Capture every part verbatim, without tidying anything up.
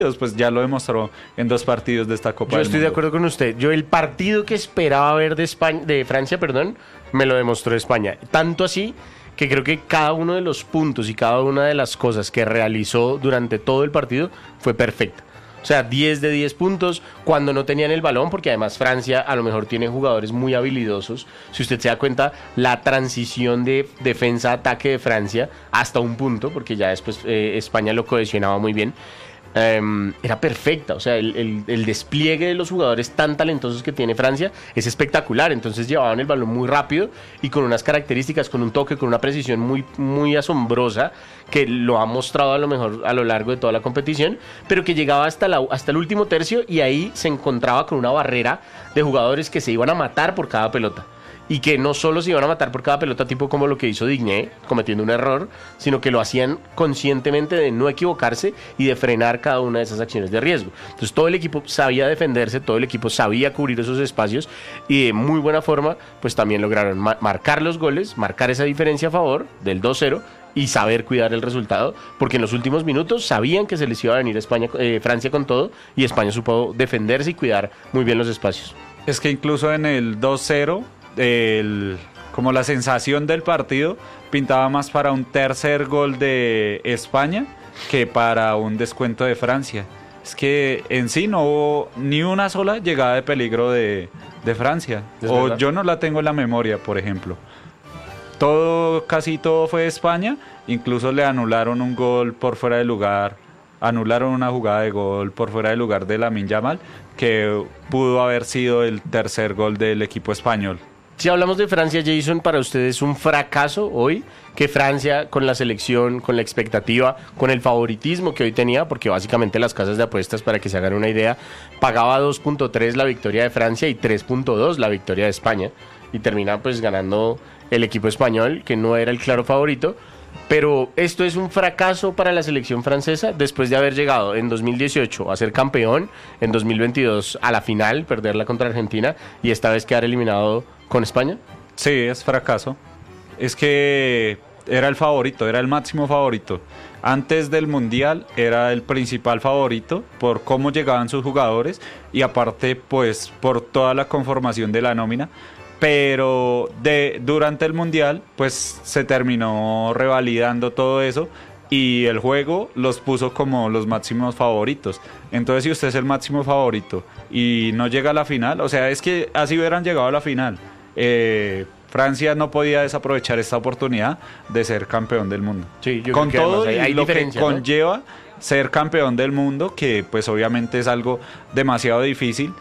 pues ya lo demostró en dos partidos de esta Copa Yo del estoy de Mundo. acuerdo con usted. Yo el partido que esperaba ver de España, de Francia, perdón, me lo demostró España. Tanto así que creo que cada uno de los puntos y cada una de las cosas que realizó durante todo el partido fue perfecta. O sea, diez de diez puntos cuando no tenían el balón, porque además Francia a lo mejor tiene jugadores muy habilidosos. Si usted se da cuenta, la transición de defensa-ataque de Francia hasta un punto, porque ya después eh, España lo cohesionaba muy bien, Um, era perfecta. O sea, el, el, el despliegue de los jugadores tan talentosos que tiene Francia es espectacular. Entonces llevaban el balón muy rápido y con unas características, con un toque, con una precisión muy, muy asombrosa, que lo ha mostrado a lo mejor a lo largo de toda la competición, pero que llegaba hasta, la, hasta el último tercio y ahí se encontraba con una barrera de jugadores que se iban a matar por cada pelota. Y que no solo se iban a matar por cada pelota, tipo como lo que hizo Digne, cometiendo un error, sino que lo hacían conscientemente de no equivocarse y de frenar cada una de esas acciones de riesgo. Entonces todo el equipo sabía defenderse, todo el equipo sabía cubrir esos espacios y de muy buena forma pues también lograron ma- marcar los goles, marcar esa diferencia a favor del dos cero y saber cuidar el resultado, porque en los últimos minutos sabían que se les iba a venir España, eh, Francia con todo, y España supo defenderse y cuidar muy bien los espacios. Es que incluso en el dos cero, el, como la sensación del partido pintaba más para un tercer gol de España que para un descuento de Francia. Es que en sí no hubo ni una sola llegada de peligro de, de Francia. O verdad. yo no la tengo en la memoria, por ejemplo. Todo, casi todo fue de España. Incluso le anularon un gol por fuera de lugar. Anularon una jugada de gol por fuera de lugar de Lamine Yamal, que pudo haber sido el tercer gol del equipo español. Si hablamos de Francia, Jason, ¿para usted es un fracaso hoy que Francia, con la selección, con la expectativa, con el favoritismo que hoy tenía, porque básicamente las casas de apuestas, para que se hagan una idea, pagaba dos punto tres la victoria de Francia y tres punto dos la victoria de España, y termina pues ganando el equipo español, que no era el claro favorito? Pero esto es un fracaso para la selección francesa después de haber llegado en dos mil dieciocho a ser campeón, en dos mil veintidós a la final, perderla contra Argentina y esta vez quedar eliminado con España. Sí, es fracaso. Es que era el favorito, era el máximo favorito. Antes del Mundial era el principal favorito por cómo llegaban sus jugadores y aparte pues por toda la conformación de la nómina. Pero de, durante el Mundial pues se terminó revalidando todo eso y el juego los puso como los máximos favoritos. Entonces si usted es el máximo favorito y no llega a la final, o sea, es que así hubieran llegado a la final, eh, Francia no podía desaprovechar esta oportunidad de ser campeón del mundo. Sí, yo con creo que todo además hay- hay lo que diferencia, ¿no? conlleva ser campeón del mundo, que pues obviamente es algo demasiado difícil.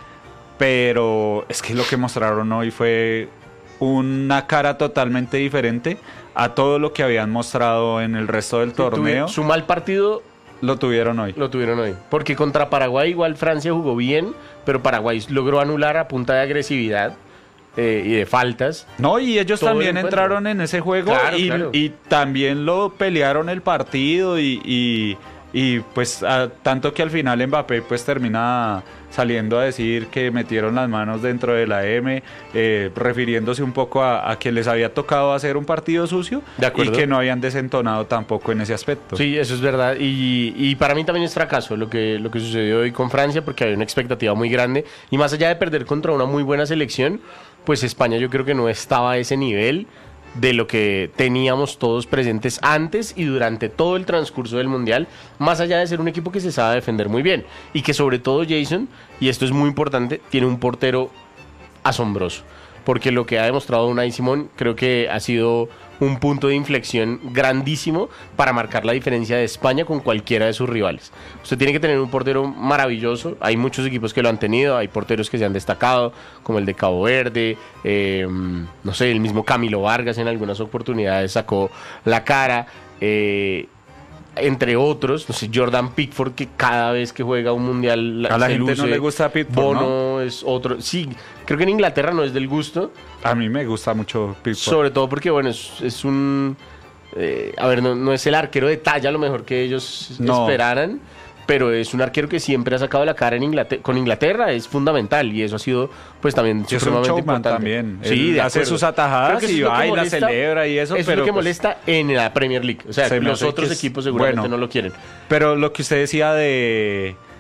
Pero es que lo que mostraron hoy fue una cara totalmente diferente a todo lo que habían mostrado en el resto del torneo. Su mal partido Lo tuvieron hoy. lo tuvieron hoy. Porque contra Paraguay igual Francia jugó bien, pero Paraguay logró anular a punta de agresividad eh, y de faltas. No, y ellos Todo también el encuentro. entraron en ese juego Claro, y, claro. y también lo pelearon el partido y, y, y pues a- tanto que al final Mbappé pues termina saliendo a decir que metieron las manos dentro de la M, eh, refiriéndose un poco a, a que les había tocado hacer un partido sucio De acuerdo. y que no habían desentonado tampoco en ese aspecto. Sí, eso es verdad. Y, y para mí también es fracaso lo que, lo que sucedió hoy con Francia, porque había una expectativa muy grande. Y más allá de perder contra una muy buena selección, pues España yo creo que no estaba a ese nivel de lo que teníamos todos presentes antes y durante todo el transcurso del Mundial, más allá de ser un equipo que se sabe defender muy bien. Y que sobre todo Jason, y esto es muy importante, tiene un portero asombroso. Porque lo que ha demostrado Unai Simón creo que ha sido un punto de inflexión grandísimo para marcar la diferencia de España con cualquiera de sus rivales. Usted tiene que tener un portero maravilloso. Hay muchos equipos que lo han tenido, hay porteros que se han destacado, como el de Cabo Verde, eh, no sé, el mismo Camilo Vargas en algunas oportunidades sacó la cara. Eh, entre otros, no sé, Jordan Pickford, que cada vez que juega un mundial A la se gente no luce. le gusta Pickford, Bono ¿no? es otro. Sí, creo que en Inglaterra no es del gusto, A mí me gusta mucho Pickford. sobre todo porque, bueno, es, es un... eh, a ver, no, no es el arquero de talla a lo mejor que ellos No. esperaran, pero es un arquero que siempre ha sacado la cara en Inglaterra, con Inglaterra, es fundamental y eso ha sido pues también Y es un supremamente showman importante. también. Sí, Él de hace acuerdo. sus atajadas Creo que eso y es lo que baila, molesta- celebra y eso, Eso pero es lo que pues, molesta en la Premier League. O sea, se me los hace otros que es- equipos seguramente bueno. no lo quieren. Pero lo que usted decía de